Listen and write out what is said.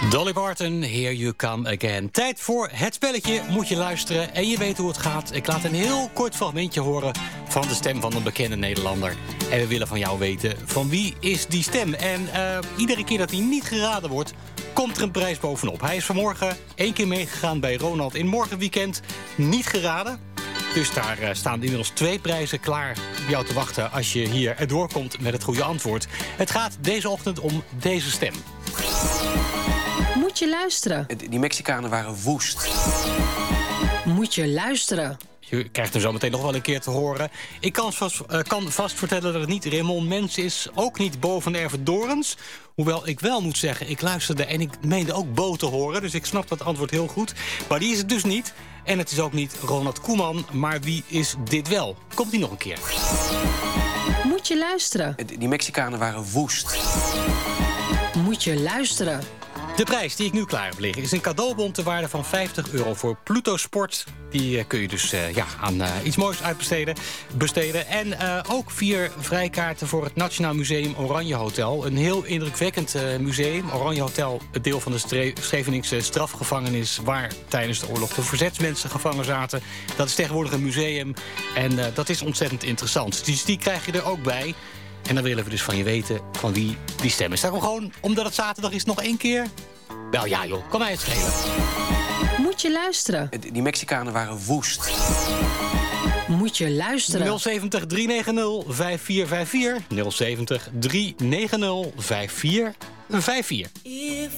Dolly Parton, Here You Come Again. Tijd voor het spelletje. Moet je luisteren en je weet hoe het gaat. Ik laat een heel kort fragmentje horen van de stem van een bekende Nederlander. En we willen van jou weten, van wie is die stem? En iedere keer dat hij niet geraden wordt, komt er een prijs bovenop. Hij is vanmorgen 1 keer meegegaan bij Ronald in Morgenweekend. Niet geraden. Dus daar staan inmiddels 2 prijzen klaar op jou te wachten als je hier erdoor komt met het goede antwoord. Het gaat deze ochtend om deze stem. Moet je luisteren. Die Mexicanen waren woest. Moet je luisteren. Je krijgt hem zo meteen nog wel een keer te horen. Ik kan vast vertellen dat het niet Raymond Mens is. Ook niet Bo van Ervedorens. Hoewel ik wel moet zeggen, ik luisterde en ik meende ook Bo te horen. Dus ik snap dat antwoord heel goed. Maar die is het dus niet. En het is ook niet Ronald Koeman. Maar wie is dit wel? Komt die nog een keer? Moet je luisteren. Die Mexicanen waren woest. Moet je luisteren. De prijs die ik nu klaar heb liggen is een cadeaubon ter waarde van €50 voor Pluto Sport. Die kun je dus aan iets moois besteden. En ook 4 vrijkaarten voor het Nationaal Museum Oranje Hotel. Een heel indrukwekkend museum. Oranje Hotel, het deel van de Scheveningse strafgevangenis waar tijdens de oorlog de verzetsmensen gevangen zaten. Dat is tegenwoordig een museum en dat is ontzettend interessant. Dus die krijg je er ook bij. En dan willen we dus van je weten van wie die stem is. Daarom gewoon, omdat het zaterdag is, nog 1 keer? Wel ja joh, kan mij het schelen. Moet je luisteren. Die Mexicanen waren woest. Moet je luisteren. 070 390 5454. 070 390 5454.